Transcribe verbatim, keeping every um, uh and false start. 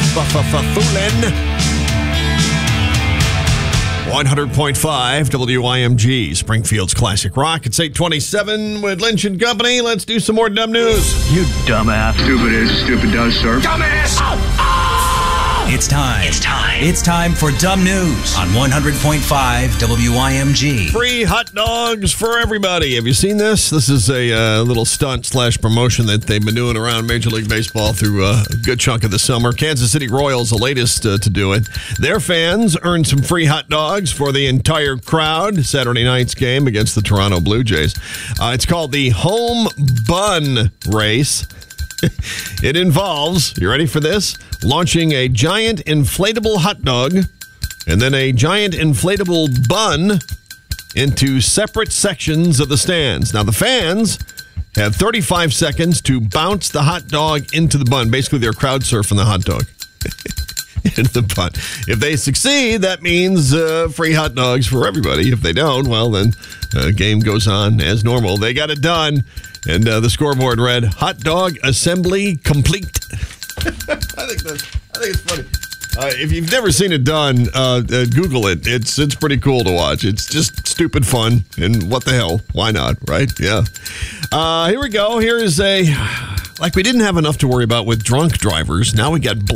Foolin'. one hundred point five W I M G, Springfield's Classic Rock. It's eight twenty-seven with Lynch and Company. Let's do some more dumb news. You dumbass. Stupid is, stupid does, sir. Dumbass! Oh, oh! It's time. It's time. It's time for Dumb News on one hundred point five W I M G. Free hot dogs for everybody. Have you seen this? This is a uh, little stunt slash promotion that they've been doing around Major League Baseball through uh, a good chunk of the summer. Kansas City Royals, the latest uh, to do it. Their fans earned some free hot dogs for the entire crowd. Saturday night's game against the Toronto Blue Jays. Uh, it's called the Home Bun Race. It involves, you ready for this? Launching a giant inflatable hot dog and then a giant inflatable bun into separate sections of the stands. Now, the fans have thirty-five seconds to bounce the hot dog into the bun. Basically, they're crowd surfing the hot dog into the bun. If they succeed, that means uh, free hot dogs for everybody. If they don't, well, then the uh, game goes on as normal. They got it done. And uh, the scoreboard read, hot dog assembly complete. I think that's, I think it's funny. Uh, if you've never seen it done, uh, uh, Google it. It's it's pretty cool to watch. It's just stupid fun. And what the hell? Why not, right? Yeah. Uh, here we go. Here is a, like we didn't have enough to worry about with drunk drivers. Now we got black.